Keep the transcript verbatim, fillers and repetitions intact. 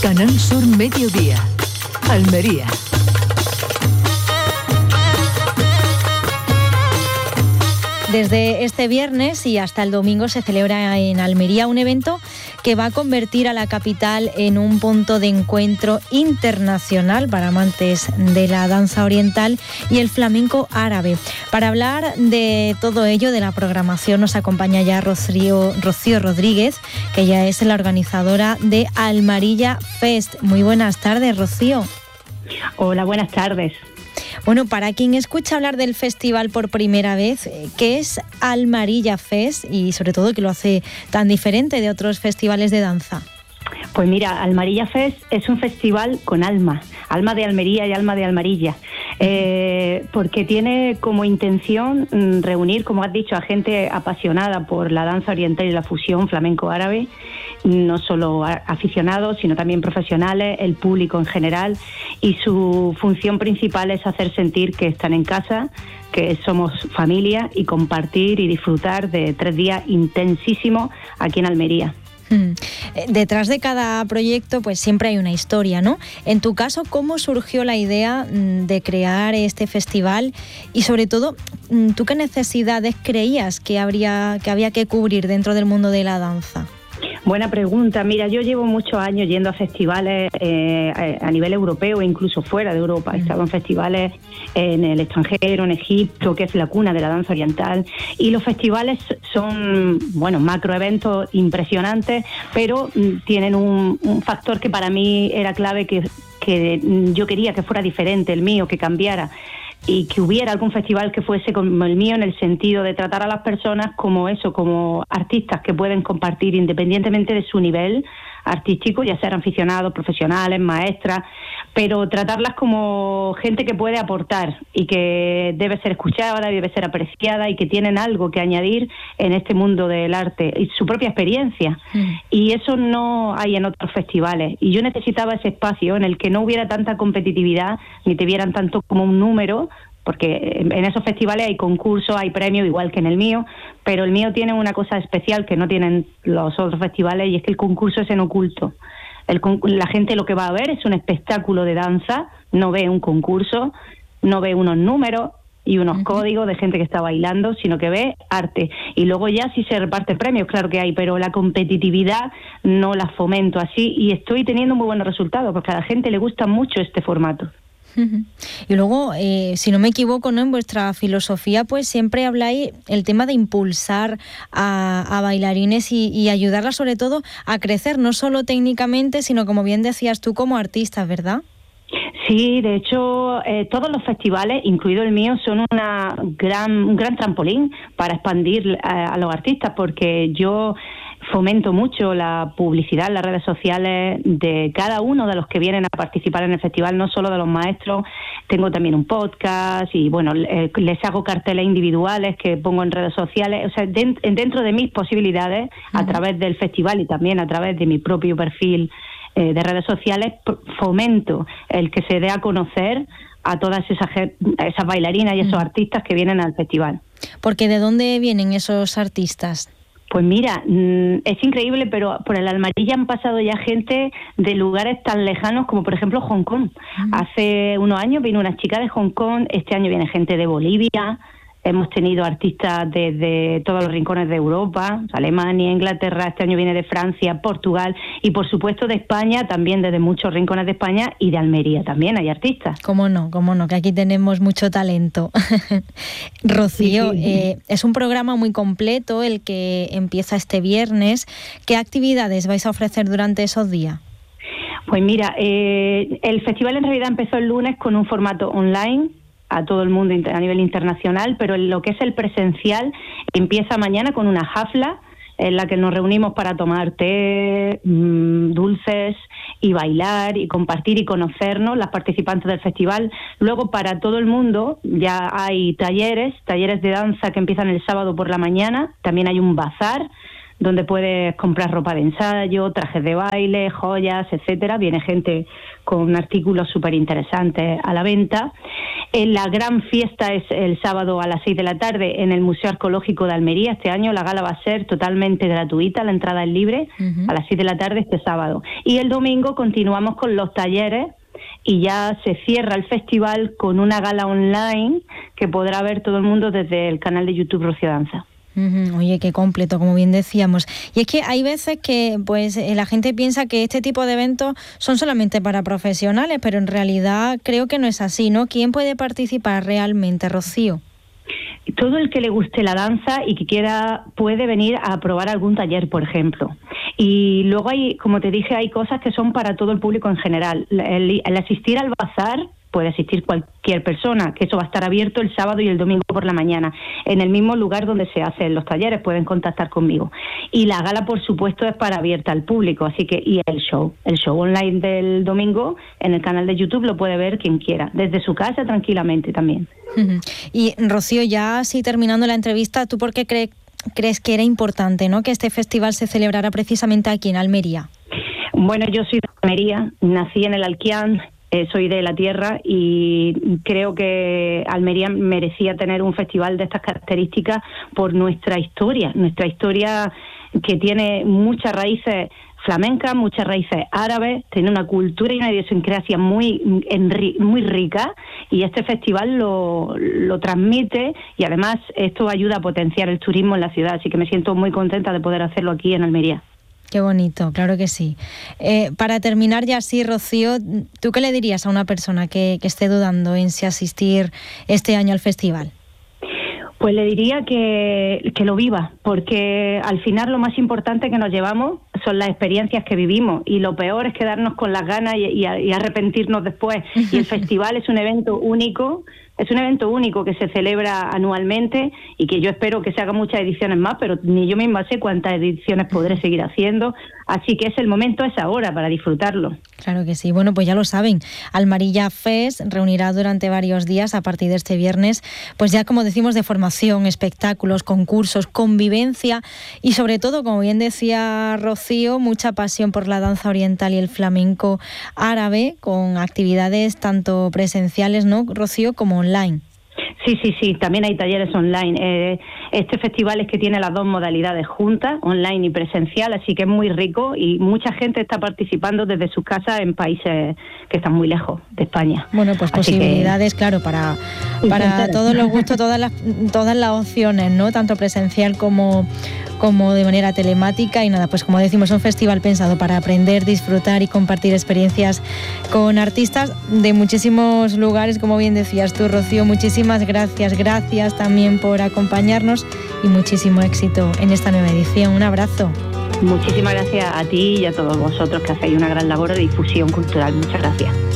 Canal Sur Mediodía, Almería. Desde este viernes y hasta el domingo se celebra en Almería un evento que va a convertir a la capital en un punto de encuentro internacional para amantes de la danza oriental y el flamenco árabe. Para hablar de todo ello, de la programación, nos acompaña ya Rocío, Rocío Rodríguez, que ya es la organizadora de Almarilla Fest. Muy buenas tardes, Rocío. Hola, buenas tardes. Bueno, para quien escucha hablar del festival por primera vez, ¿qué es Almarilla Fest y sobre todo qué lo hace tan diferente de otros festivales de danza? Pues mira, Almarilla Fest es un festival con alma, alma de Almería y alma de Almarilla, eh, porque tiene como intención mm, reunir, como has dicho, a gente apasionada por la danza oriental y la fusión flamenco-árabe, no solo aficionados, sino también profesionales, el público en general, y su función principal es hacer sentir que están en casa, que somos familia y compartir y disfrutar de tres días intensísimos aquí en Almería. Detrás de cada proyecto pues siempre hay una historia, ¿no? En tu caso, ¿cómo surgió la idea de crear este festival? Y sobre todo, ¿tú qué necesidades creías que habría, que había que cubrir dentro del mundo de la danza? Buena pregunta. Mira, yo llevo muchos años yendo a festivales eh, a nivel europeo e incluso fuera de Europa. He estado en festivales en el extranjero, en Egipto, que es la cuna de la danza oriental. Y los festivales son, bueno, macroeventos impresionantes, pero tienen un, un factor que para mí era clave, que, que yo quería que fuera diferente, el mío, que cambiara. Y que hubiera algún festival que fuese como el mío, en el sentido de tratar a las personas como eso, como artistas que pueden compartir independientemente de su nivel artístico, ya sean aficionados, profesionales, maestras, pero tratarlas como gente que puede aportar y que debe ser escuchada, debe ser apreciada y que tienen algo que añadir en este mundo del arte y su propia experiencia. Mm. Y eso no hay en otros festivales. Y yo necesitaba ese espacio en el que no hubiera tanta competitividad, ni te vieran tanto como un número, porque en esos festivales hay concursos, hay premios, igual que en el mío, pero el mío tiene una cosa especial que no tienen los otros festivales, y es que el concurso es en oculto. El, la gente lo que va a ver es un espectáculo de danza, no ve un concurso, no ve unos números y unos uh-huh. códigos de gente que está bailando, sino que ve arte. Y luego ya sí se reparte premios, claro que hay, pero la competitividad no la fomento así, y estoy teniendo muy buenos resultados, porque a la gente le gusta mucho este formato. Y luego, eh, si no me equivoco, ¿no?, en vuestra filosofía pues siempre habláis el tema de impulsar a, a bailarines y, y ayudarlas sobre todo a crecer, no solo técnicamente, sino, como bien decías tú, como artistas, ¿verdad? Sí, de hecho, eh, todos los festivales, incluido el mío, son una gran, un gran trampolín para expandir a, a los artistas, porque yo fomento mucho la publicidad en las redes sociales de cada uno de los que vienen a participar en el festival, no solo de los maestros. Tengo también un podcast y, bueno, eh, les hago carteles individuales que pongo en redes sociales. O sea, de, dentro de mis posibilidades, uh-huh. a través del festival y también a través de mi propio perfil eh, de redes sociales, fomento el que se dé a conocer a todas esas, esas bailarinas y esos uh-huh. artistas que vienen al festival. Porque ¿de dónde vienen esos artistas? Pues mira, es increíble, pero por el Almarilla han pasado ya gente de lugares tan lejanos como, por ejemplo, Hong Kong. Uh-huh. Hace unos años vino una chica de Hong Kong, este año viene gente de Bolivia, hemos tenido artistas desde todos los rincones de Europa, Alemania, Inglaterra, este año viene de Francia, Portugal y, por supuesto, de España, también desde muchos rincones de España, y de Almería también hay artistas. Cómo no, cómo no, que aquí tenemos mucho talento. Rocío, sí, sí. Eh, es un programa muy completo el que empieza este viernes. ¿Qué actividades vais a ofrecer durante esos días? Pues mira, eh, el festival en realidad empezó el lunes con un formato online a todo el mundo a nivel internacional, pero lo que es el presencial empieza mañana con una jafla en la que nos reunimos para tomar té, mmm, dulces y bailar y compartir y conocernos, las participantes del festival. Luego, para todo el mundo, ya hay talleres, talleres de danza que empiezan el sábado por la mañana, también hay un bazar donde puedes comprar ropa de ensayo, trajes de baile, joyas, etcétera. Viene gente con artículos súper interesantes a la venta. En la gran fiesta es el sábado a las seis de la tarde en el Museo Arqueológico de Almería. Este año la gala va a ser totalmente gratuita, la entrada es libre, uh-huh. a las seis de la tarde este sábado. Y el domingo continuamos con los talleres y ya se cierra el festival con una gala online que podrá ver todo el mundo desde el canal de YouTube Rocío Danza. Uh-huh. Oye, qué completo, como bien decíamos. Y es que hay veces que pues la gente piensa que este tipo de eventos son solamente para profesionales, pero en realidad creo que no es así, ¿no? ¿Quién puede participar realmente, Rocío? Todo el que le guste la danza y que quiera puede venir a probar algún taller, por ejemplo. Y luego hay, como te dije, hay cosas que son para todo el público en general. El, el asistir al bazar puede asistir cualquier persona, que eso va a estar abierto el sábado y el domingo por la mañana, en el mismo lugar donde se hacen los talleres, pueden contactar conmigo. Y la gala, por supuesto, es para abierta al público, así que, y el show, el show online del domingo en el canal de YouTube lo puede ver quien quiera, desde su casa tranquilamente también. Y Rocío, ya así terminando la entrevista, ¿tú por qué crees, crees que era importante, ¿no?, que este festival se celebrara precisamente aquí en Almería? Bueno, yo soy de Almería, nací en el Alquián, Eh, soy de la tierra y creo que Almería merecía tener un festival de estas características por nuestra historia, nuestra historia que tiene muchas raíces flamencas, muchas raíces árabes, tiene una cultura y una idiosincrasia muy, muy rica y este festival lo, lo transmite y además esto ayuda a potenciar el turismo en la ciudad, así que me siento muy contenta de poder hacerlo aquí en Almería. Qué bonito, claro que sí. Eh, para terminar ya así, Rocío, ¿tú qué le dirías a una persona que, que esté dudando en si asistir este año al festival? Pues le diría que, que lo viva, porque al final lo más importante que nos llevamos son las experiencias que vivimos y lo peor es quedarnos con las ganas y, y, y arrepentirnos después. Y el festival es un evento único, es un evento único que se celebra anualmente y que yo espero que se hagan muchas ediciones más, pero ni yo misma sé cuántas ediciones podré seguir haciendo, así que es el momento, es ahora para disfrutarlo. Claro que sí. Bueno, pues ya lo saben, Almarilla Fest reunirá durante varios días a partir de este viernes, pues ya como decimos, de formación, espectáculos, concursos, convivencia y sobre todo, como bien decía Rocío, mucha pasión por la danza oriental y el flamenco árabe, con actividades tanto presenciales, ¿no, Rocío?, como online. Sí, sí, sí, también hay talleres online. Eh, este festival es que tiene las dos modalidades juntas, online y presencial, así que es muy rico y mucha gente está participando desde sus casas en países que están muy lejos de España. Bueno, pues así posibilidades, que... claro, para, para todos los gustos, todas las, todas las opciones, ¿no? Tanto presencial como, como de manera telemática y nada, pues como decimos, un festival pensado para aprender, disfrutar y compartir experiencias con artistas de muchísimos lugares, como bien decías tú, Rocío. Muchísimas gracias, gracias también por acompañarnos y muchísimo éxito en esta nueva edición. Un abrazo. Muchísimas gracias a ti y a todos vosotros que hacéis una gran labor de difusión cultural. Muchas gracias.